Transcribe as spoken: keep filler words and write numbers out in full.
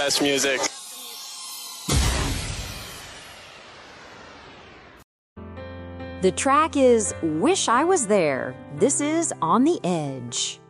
best music. The track is Wish I Was There. This is On the Edge.